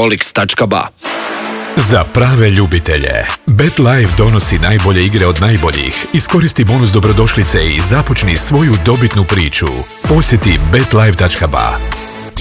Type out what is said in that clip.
olix.ba. Za prave ljubitelje, BetLife donosi najbolje igre od najboljih. Iskoristi bonus dobrodošlice i započni svoju dobitnu priču. Posjeti betlife.ba.